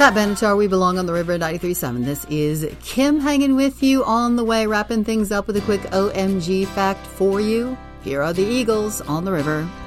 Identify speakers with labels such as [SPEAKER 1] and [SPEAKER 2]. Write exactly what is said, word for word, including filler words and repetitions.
[SPEAKER 1] Pat Benatar, we belong on the river ninety-three point seven. This is Kim hanging with you on the way, wrapping things up with a quick O M G fact for you. Here are the Eagles on the river.